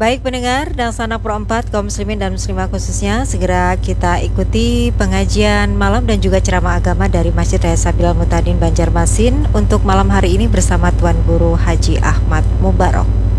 Baik pendengar dan sanak pro 4 kaum muslimin dan muslimah khususnya, segera kita ikuti pengajian malam dan juga ceramah agama dari Masjid Raya Sabilal Mutadin Banjarmasin untuk malam hari ini bersama Tuan Guru Haji Ahmad Mubarok.